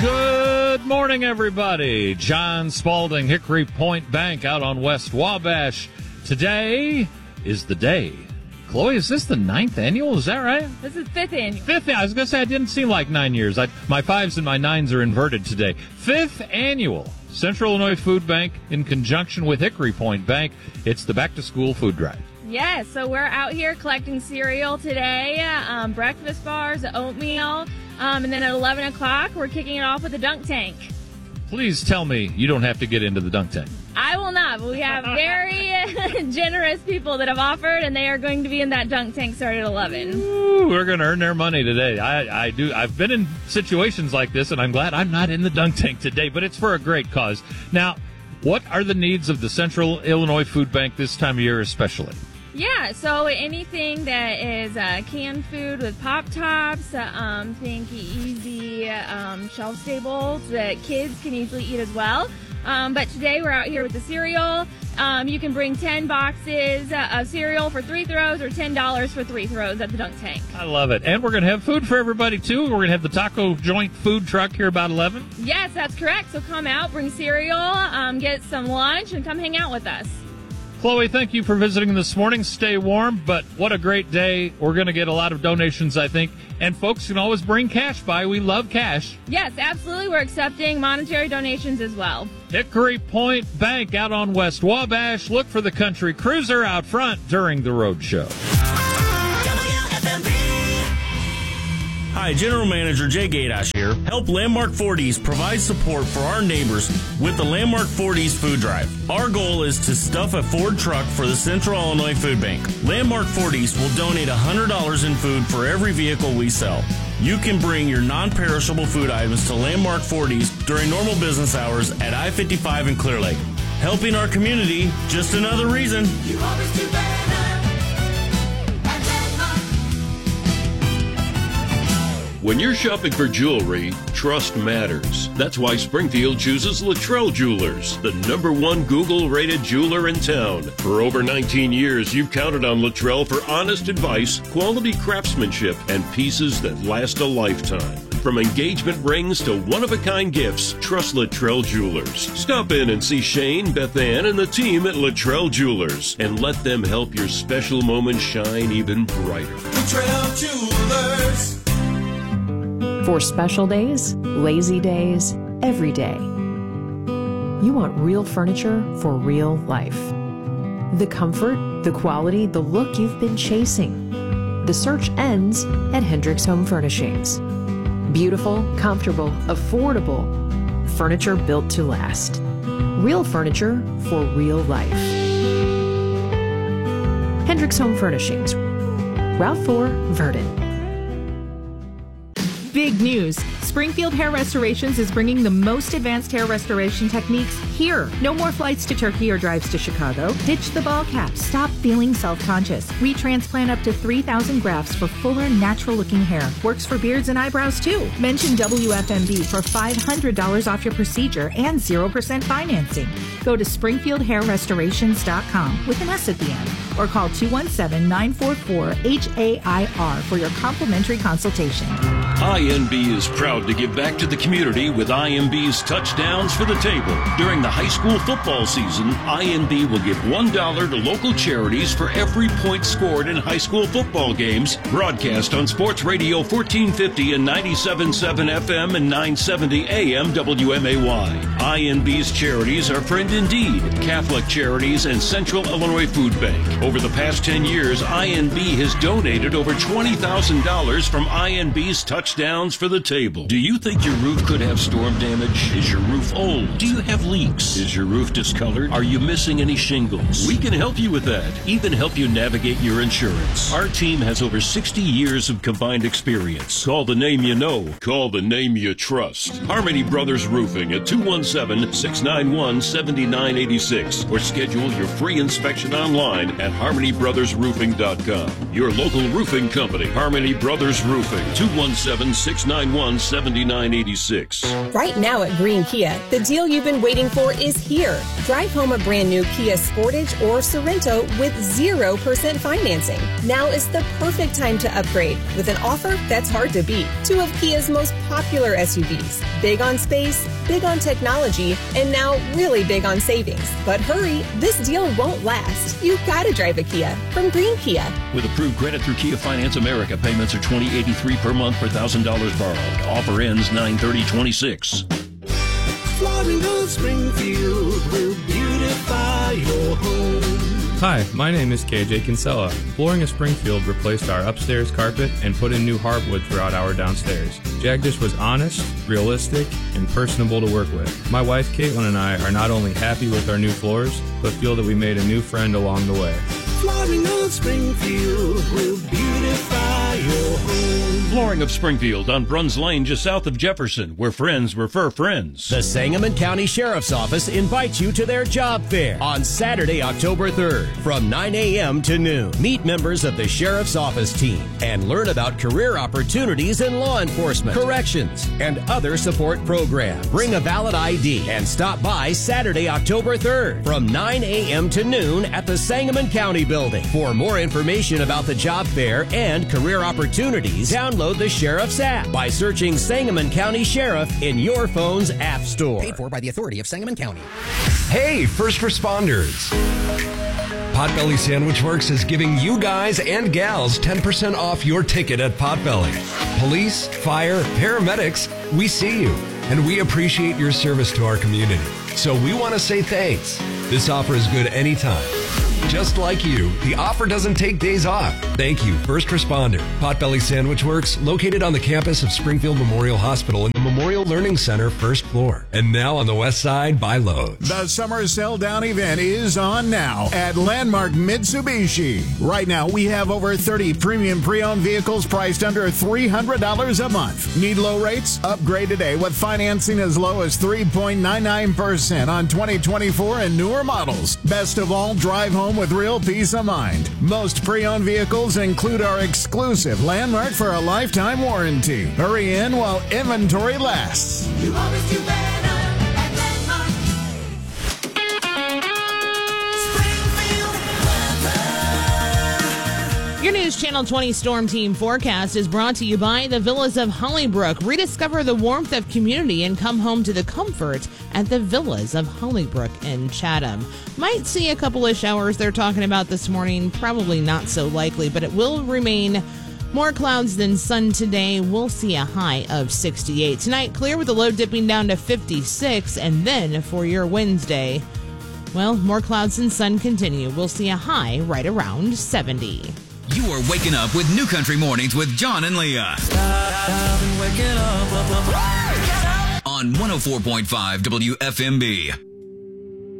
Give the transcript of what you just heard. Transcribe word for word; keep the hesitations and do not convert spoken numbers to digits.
Good morning, everybody. John Spalding, Hickory Point Bank out on West Wabash. Today is the day. Chloe, is this the ninth annual? Is that right? This is fifth annual. Fifth. I was going to say, it didn't seem like nine years. I, my fives and my nines are inverted today. Fifth annual Central Illinois Food Bank in conjunction with Hickory Point Bank. It's the back-to-school food drive. Yes, so we're out here collecting cereal today, um, breakfast bars, oatmeal, um, and then at eleven o'clock, we're kicking it off with a dunk tank. Please tell me you don't have to get into the dunk tank. I will not, but we have very generous people that have offered, and they are going to be in that dunk tank starting at eleven. Ooh, we're going to earn their money today. I, I do. I've been in situations like this, and I'm glad I'm not in the dunk tank today, but it's for a great cause. Now, what are the needs of the Central Illinois Food Bank this time of year especially? Yeah, so anything that is uh, canned food with Pop Tops, uh, um, think easy um, shelf staples that kids can easily eat as well. Um, but today we're out here with the cereal. Um, you can bring ten boxes uh, of cereal for three throws or ten dollars for three throws at the dunk tank. I love it. And we're going to have food for everybody, too. We're going to have the taco joint food truck here about eleven. Yes, that's correct. So come out, bring cereal, um, get some lunch, and come hang out with us. Chloe, thank you for visiting this morning. Stay warm, but what a great day. We're going to get a lot of donations, I think, and folks can always bring cash by. We love cash. Yes, absolutely. We're accepting monetary donations as well. Hickory Point Bank out on West Wabash. Look for the Country Cruiser out front during the road show. Hi, General Manager Jay Gaydash here. Help Landmark forties provide support for our neighbors with the Landmark forties Food Drive. Our goal is to stuff a Ford truck for the Central Illinois Food Bank. Landmark forties will donate one hundred dollars in food for every vehicle we sell. You can bring your non-perishable food items to Landmark forties during normal business hours at I fifty-five in Clear Lake. Helping our community, just another reason. You always do better. When you're shopping for jewelry, trust matters. That's why Springfield chooses Luttrell Jewelers, the number one Google-rated jeweler in town. For over nineteen years, you've counted on Luttrell for honest advice, quality craftsmanship, and pieces that last a lifetime. From engagement rings to one-of-a-kind gifts, trust Luttrell Jewelers. Stop in and see Shane, Beth Ann, and the team at Luttrell Jewelers, and let them help your special moment shine even brighter. Luttrell Jewelers. For special days, lazy days, every day. You want real furniture for real life. The comfort, the quality, the look you've been chasing. The search ends at Hendricks Home Furnishings. Beautiful, comfortable, affordable. Furniture built to last. Real furniture for real life. Hendricks Home Furnishings. Route four, Verdon. Big news. Springfield Hair Restorations is bringing the most advanced hair restoration techniques here. No more flights to Turkey or drives to Chicago. Ditch the ball cap. Stop feeling self-conscious. Retransplant up to three thousand grafts for fuller, natural-looking hair. Works for beards and eyebrows, too. Mention W F M B for five hundred dollars off your procedure and zero percent financing. Go to springfield hair restorations dot com with an S at the end or call two one seven, nine four four, H A I R for your complimentary consultation. I N B is proud to give back to the community with I M B's Touchdowns for the Table. During the high school football season, I N B will give one dollar to local charities for every point scored in high school football games. Broadcast on Sports Radio fourteen fifty and ninety-seven point seven F M and nine seventy A M W M A Y. I N B's charities are Friend Indeed, Catholic Charities, and Central Illinois Food Bank. Over the past ten years, I N B has donated over twenty thousand dollars from I N B's Touchdowns for the Table. Do you think your roof could have storm damage? Is your roof old? Do you have leaks? Is your roof discolored? Are you missing any shingles? We can help you with that, even help you navigate your insurance. Our team has over sixty years of combined experience. Call the name you know. Call the name you trust. Harmony Brothers Roofing at two one seven, six nine one, seven nine eight six or schedule your free inspection online at harmony brothers roofing dot com. Your local roofing company, Harmony Brothers Roofing, two one seven, seven, six nine one, seven nine eight six. Right now at Green Kia, the deal you've been waiting for is here. Drive home a brand new Kia Sportage or Sorento with zero percent financing. Now is the perfect time to upgrade with an offer that's hard to beat. Two of Kia's most popular S U Vs. Big on space, big on technology, and now really big on savings. But hurry, this deal won't last. You gotta drive a Kia from Green Kia. With approved credit through Kia Finance America, payments are twenty eighty-three per month per one thousand dollars borrowed. Offer ends nine thirty twenty-six. Flooring of Springfield will beautify your home. Hi, my name is K J Kinsella. Flooring of Springfield replaced our upstairs carpet and put in new hardwood throughout our downstairs. Jagdish was honest, realistic, and personable to work with. My wife Caitlin and I are not only happy with our new floors, but feel that we made a new friend along the way. Flooring of Springfield will beautify your home. Flooring of Springfield on Bruns Lane, just south of Jefferson, where friends refer friends. The Sangamon County Sheriff's Office invites you to their job fair on Saturday, October third from nine a.m. to noon. Meet members of the Sheriff's Office team and learn about career opportunities in law enforcement, corrections, and other support programs. Bring a valid I D and stop by Saturday, October third from nine a.m. to noon at the Sangamon County Building. For more information about the job fair and career opportunities, download the Sheriff's app by searching Sangamon County Sheriff in your phone's app store. Paid for by the authority of Sangamon County. Hey, first responders. Potbelly Sandwich Works is giving you guys and gals ten percent off your ticket at Potbelly. Police, fire, paramedics, we see you, and we appreciate your service to our community. So we want to say thanks. This offer is good anytime. Just like you, the offer doesn't take days off. Thank you, first responder. Potbelly Sandwich Works, located on the campus of Springfield Memorial Hospital in the Memorial Learning Center, first floor. And now on the west side by Lowe's. The summer sell down event is on now at Landmark Mitsubishi. Right now, we have over thirty premium pre-owned vehicles priced under three hundred dollars a month. Need low rates? Upgrade today with financing as low as three point nine nine percent on twenty twenty-four and newer models. Best of all, drive home with real peace of mind. Most pre-owned vehicles include our exclusive Landmark for a lifetime warranty. Hurry in while inventory lasts. You always do better at Landmark. Springfield weather. Your News Channel twenty Storm Team forecast is brought to you by the Villas of Hollybrook. Rediscover the warmth of community and come home to the comfort at the Villas of Hollybrook in Chatham. Might see a couple of showers they're talking about this morning. Probably not so likely, but it will remain more clouds than sun today. We'll see a high of sixty-eight. Tonight, clear with the low dipping down to fifty-six. And then for your Wednesday, well, more clouds than sun continue. We'll see a high right around seventy. You are waking up with New Country Mornings with John and Leah. On one oh four point five W F M B.